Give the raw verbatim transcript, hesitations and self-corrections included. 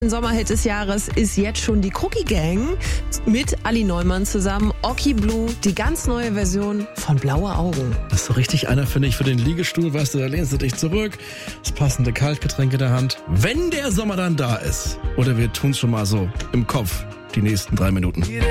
Sommerhit des Jahres ist jetzt schon die Cookie Gang mit Ali Neumann zusammen. Oki Blue, die ganz neue Version von Blaue Augen. Das ist so richtig einer, finde ich, für den Liegestuhl. Weißt du, da lehnst du dich zurück, das passende Kaltgetränk in der Hand. Wenn der Sommer dann da ist, oder wir tun's schon mal so im Kopf, die nächsten drei Minuten.